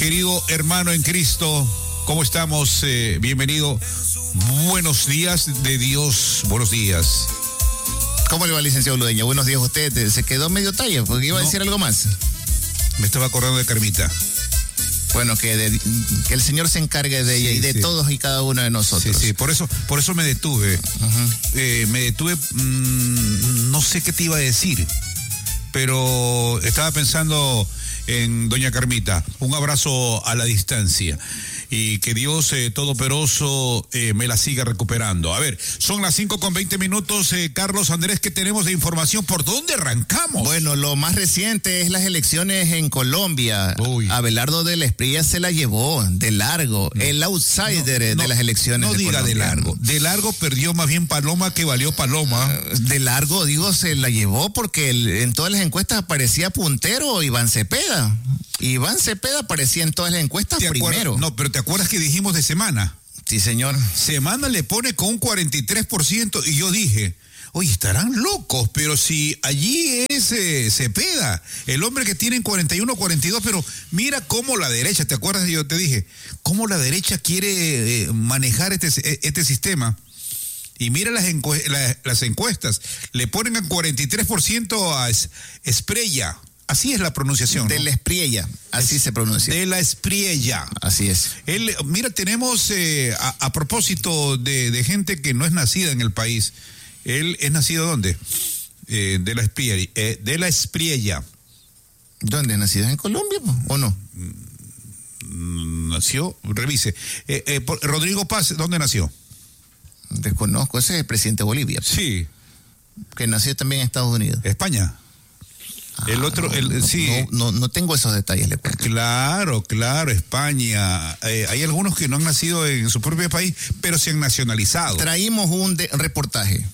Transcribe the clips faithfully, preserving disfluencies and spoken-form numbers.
Querido hermano en Cristo, ¿cómo estamos? Eh, bienvenido. Buenos días de Dios. Buenos días. ¿Cómo le va, licenciado Ludeña? Buenos días a usted. Se quedó medio talla porque iba no, a decir algo más. Me estaba acordando de Carmita. Bueno, que, de, que el Señor se encargue de ella sí, y de sí. todos y cada uno de nosotros. Sí, sí, por eso, por eso me detuve. Uh-huh. Eh, me detuve, mmm, no sé qué te iba a decir, pero estaba pensando en doña Carmita. Un abrazo a la distancia. Y que Dios eh, Todopoderoso eh, me la siga recuperando. A ver, son las cinco con veinte minutos. Eh, Carlos Andrés, ¿qué tenemos de información? ¿Por dónde arrancamos? Bueno, lo más reciente es las elecciones en Colombia. Uy. Abelardo del Espriella se la llevó de largo. No, el outsider no, no, de las elecciones no de diga Colombia. de largo. De largo perdió más bien Paloma que valió Paloma. De largo, digo, se la llevó porque el, en todas las encuestas aparecía puntero Iván Cepeda. Iván Cepeda aparecía en todas las encuestas primero. No, pero ¿te acuerdas que dijimos de Semana? Sí, señor. Semana le pone con un cuarenta y tres por ciento y yo dije, oye, estarán locos, pero si allí es eh, Cepeda, el hombre que tiene cuarenta y uno, cuarenta y dos, pero mira cómo la derecha, ¿te acuerdas? Yo te dije, cómo la derecha quiere eh, manejar este, este sistema. Y mira las, encue- la, las encuestas, le ponen a cuarenta y tres por ciento a es- Espriella. Así es la pronunciación. De la Espriella, así es, se pronuncia. De la Espriella. Así es. Él, mira, tenemos, eh, a, a propósito de, de gente que no es nacida en el país, él es nacido ¿dónde? Eh, de la Espriella. Eh, de la Espriella. ¿Dónde? ¿Nacido en Colombia o no? Nació, revise. Eh, eh, Rodrigo Paz, ¿dónde nació? Desconozco, ese es el presidente de Bolivia. Sí. Que nació también en Estados Unidos. España. Ah, el otro, no, el, no, sí. No, no, no tengo esos detalles, le cuento. Claro, claro, España. Eh, hay algunos que no han nacido en su propio país, pero se han nacionalizado. Traímos un de, reportaje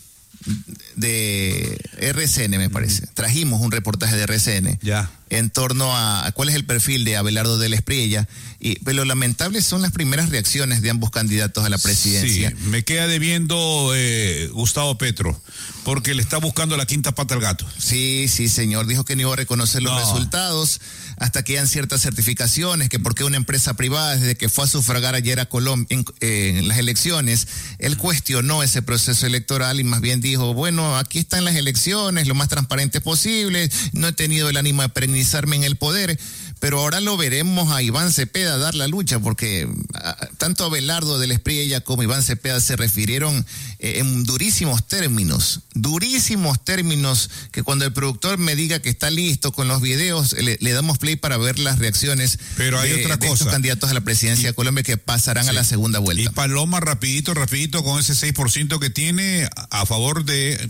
de R C N, me parece. Trajimos un reportaje de R C N. Ya. En torno a, a cuál es el perfil de Abelardo del Espriella. Y, pero lo lamentable son las primeras reacciones de ambos candidatos a la presidencia. Sí, me queda debiendo eh, Gustavo Petro, porque le está buscando la quinta pata al gato. Sí, sí, señor. Dijo que no iba a reconocer los no. resultados hasta que hayan ciertas certificaciones, que porque una empresa privada, desde que fue a sufragar ayer a Colombia en, eh, en las elecciones, él cuestionó ese proceso electoral y más bien dijo, bueno, aquí están las elecciones, lo más transparente posible, no he tenido el ánimo de perenizarme en el poder, pero ahora lo veremos a Iván Cepeda dar la lucha, porque a, tanto Abelardo del Espriella como Iván Cepeda se refirieron eh, en durísimos términos, durísimos términos, que cuando el productor me diga que está listo con los videos, le, le damos play para ver las reacciones pero hay de, otra de cosa. estos candidatos a la presidencia y, de Colombia que pasarán sí. a la segunda vuelta. Y Paloma rapidito, rapidito con ese seis por ciento que tiene a favor de...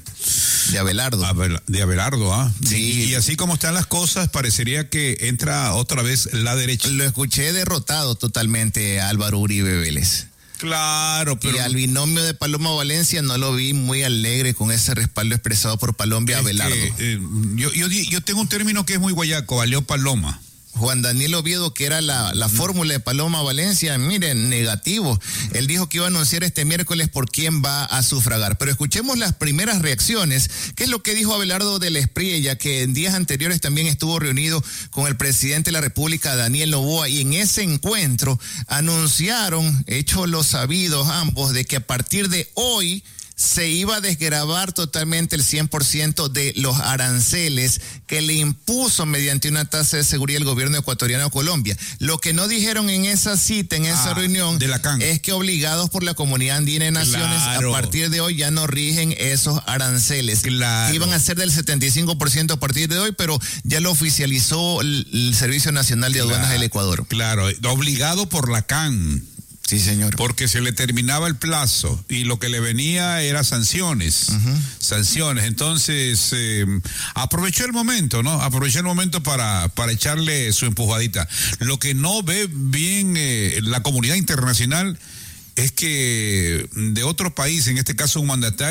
De Abelardo. Abel, de Abelardo, ¿ah? Sí. Y, y así como están las cosas, parecería que entra otra vez la derecha. Lo escuché derrotado totalmente a Álvaro Uribe Vélez. Claro, pero... Y al binomio de Paloma Valencia no lo vi muy alegre con ese respaldo expresado por Paloma y Abelardo. Que, eh, yo, yo, yo tengo un término que es muy guayaco, valió Paloma. Juan Daniel Oviedo, que era la, la fórmula de Paloma Valencia, miren, negativo. Él dijo que iba a anunciar este miércoles por quién va a sufragar. Pero escuchemos las primeras reacciones. ¿Qué es lo que dijo Abelardo del Espriella, que en días anteriores también estuvo reunido con el presidente de la República, Daniel Noboa, y en ese encuentro anunciaron, hecho los sabidos ambos, de que a partir de hoy se iba a desgravar totalmente el cien por ciento de los aranceles que le impuso mediante una tasa de seguridad el gobierno ecuatoriano a Colombia. Lo que no dijeron en esa cita, en esa ah, reunión, de la C A N, es que obligados por la Comunidad Andina de Naciones, claro. a partir de hoy ya no rigen esos aranceles. Claro. Que iban a ser del setenta y cinco por ciento a partir de hoy, pero ya lo oficializó el, el Servicio Nacional de Aduanas claro, del Ecuador. Claro, obligado por la C A N. Sí, señor. Porque se le terminaba el plazo y lo que le venía era sanciones. Uh-huh. Sanciones. Entonces, eh, aprovechó el momento, ¿no? Aprovechó el momento para, para echarle su empujadita. Lo que no ve bien eh, la comunidad internacional es que de otro país, en este caso un mandatario,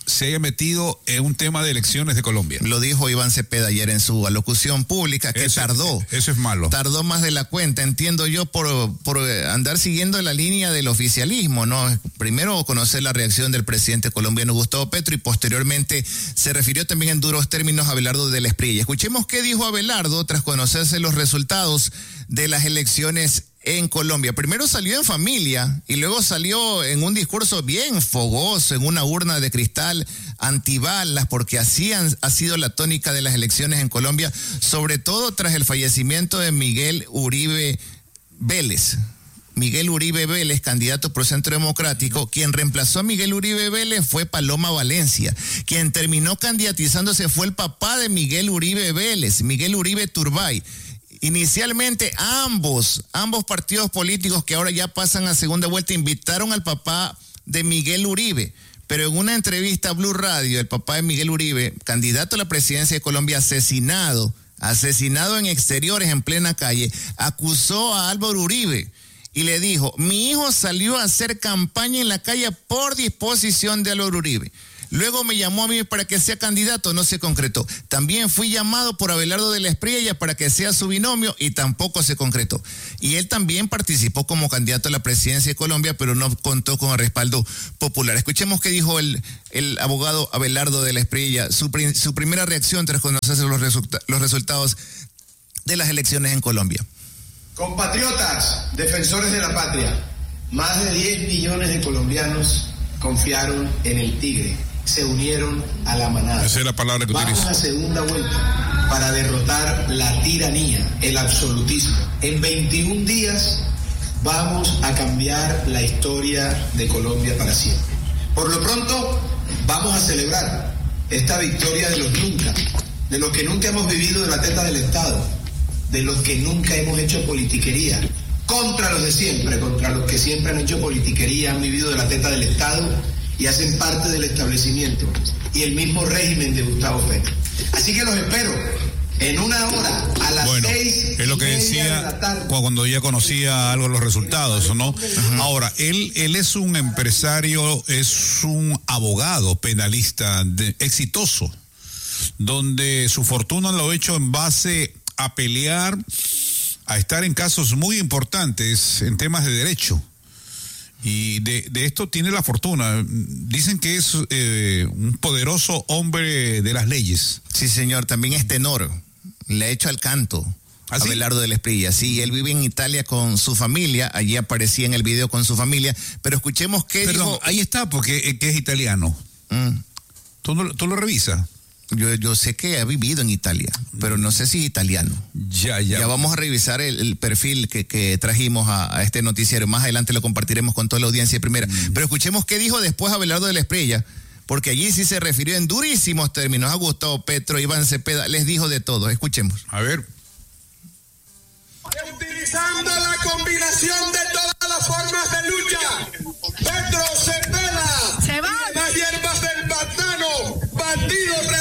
se haya metido en un tema de elecciones de Colombia. Lo dijo Iván Cepeda ayer en su alocución pública, que eso, tardó. Eso es malo. Tardó más de la cuenta, entiendo yo, por, por andar siguiendo la línea del oficialismo, ¿no? Primero conocer la reacción del presidente colombiano Gustavo Petro y posteriormente se refirió también en duros términos a Abelardo del Espriella. Escuchemos qué dijo Abelardo tras conocerse los resultados de las elecciones en Colombia. Primero salió en familia y luego salió en un discurso bien fogoso, en una urna de cristal antibalas, porque así han, ha sido la tónica de las elecciones en Colombia, sobre todo tras el fallecimiento de Miguel Uribe Vélez. Miguel Uribe Vélez, candidato por Centro Democrático. Quien reemplazó a Miguel Uribe Vélez fue Paloma Valencia. Quien terminó candidatizándose fue el papá de Miguel Uribe Vélez, Miguel Uribe Turbay. Inicialmente ambos, ambos partidos políticos que ahora ya pasan a segunda vuelta invitaron al papá de Miguel Uribe, pero en una entrevista a Blue Radio, el papá de Miguel Uribe, candidato a la presidencia de Colombia, asesinado, asesinado en exteriores en plena calle, acusó a Álvaro Uribe y le dijo: mi hijo salió a hacer campaña en la calle por disposición de Álvaro Uribe. Luego me llamó a mí para que sea candidato, no se concretó. También fui llamado por Abelardo del Espriella para que sea su binomio y tampoco se concretó. Y él también participó como candidato a la presidencia de Colombia, pero no contó con el respaldo popular. Escuchemos qué dijo el, el abogado Abelardo del Espriella, su, su primera reacción tras conocerse los, resulta, los resultados de las elecciones en Colombia. Compatriotas, defensores de la patria, más de diez millones de colombianos confiaron en el Tigre. Se unieron a la manada. Esa es la palabra que Vamos utiliza. a segunda vuelta para derrotar la tiranía, el absolutismo. En veintiún días vamos a cambiar la historia de Colombia para siempre. Por lo pronto, vamos a celebrar esta victoria de los nunca, de los que nunca hemos vivido de la teta del Estado, de los que nunca hemos hecho politiquería, contra los de siempre, contra los que siempre han hecho politiquería, han vivido de la teta del Estado y hacen parte del establecimiento y el mismo régimen de Gustavo Petro. Así que los espero en una hora, a las bueno, seis es lo que decía cuando ya conocía algo de los resultados, ¿no? Uh-huh. Ahora, él, él es un empresario, es un abogado penalista de, exitoso, donde su fortuna lo ha hecho en base a pelear, a estar en casos muy importantes en temas de derecho. Y de, de esto tiene la fortuna. Dicen que es eh, un poderoso hombre de las leyes. Sí, señor. También es tenor. Le ha hecho al canto. ¿Ah, a sí? Abelardo del Espriella. Sí, él vive en Italia con su familia. Allí aparecía en el video con su familia. Pero escuchemos qué Perdón, dijo. Ahí está, porque que es italiano. Mm. ¿Tú, no, ¿Tú lo revisas? Yo, yo sé que ha vivido en Italia, pero no sé si es italiano. Ya, ya. Ya vamos a revisar el, el perfil que, que trajimos a, a este noticiero. Más adelante lo compartiremos con toda la audiencia de primera. Mm. Pero escuchemos qué dijo después Abelardo del Espriella, porque allí sí se refirió en durísimos términos a Gustavo Petro, Iván Cepeda, les dijo de todo. Escuchemos. A ver. Utilizando la combinación de todas las formas de lucha, Petro, Cepeda, se va. Las hierbas del pantano, bandidos